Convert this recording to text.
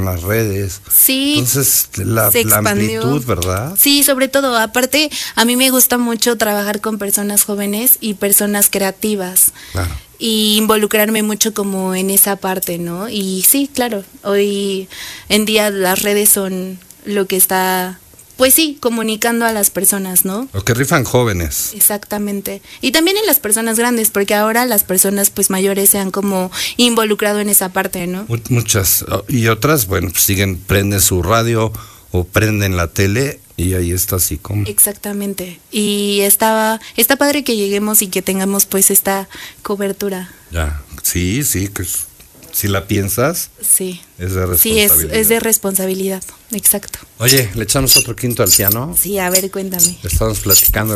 las redes. Sí. Entonces, la amplitud, ¿verdad? Sí, sobre todo. Aparte, a mí me gusta mucho trabajar con personas jóvenes y personas creativas. Claro. Y involucrarme mucho como en esa parte, ¿no? Y sí, claro, hoy en día las redes son lo que está, pues sí, comunicando a las personas, ¿no? Lo que rifan jóvenes. Exactamente. Y también en las personas grandes, porque ahora las personas pues mayores se han como involucrado en esa parte, ¿no? Muchas. Y otras, bueno, pues prenden su radio o prenden la tele y ahí está así como. Exactamente. Y está padre que lleguemos y que tengamos pues esta cobertura. Ya, sí, que si la piensas, sí, es de responsabilidad. Sí, es de responsabilidad, exacto. Oye, ¿le echamos otro quinto al piano? Sí, a ver, cuéntame. Estamos platicando